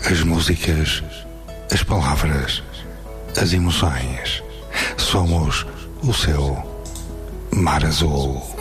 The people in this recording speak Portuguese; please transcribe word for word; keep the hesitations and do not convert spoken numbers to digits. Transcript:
As músicas, as palavras, as emoções. Somos o seu mar azul.